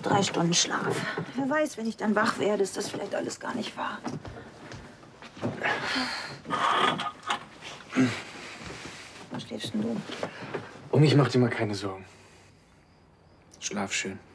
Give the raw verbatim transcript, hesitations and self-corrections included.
drei Stunden Schlaf. Wer weiß, wenn ich dann wach werde, ist das vielleicht alles gar nicht wahr. Wo schläfst denn du? Um mich macht dir mal keine Sorgen. Schlaf schön.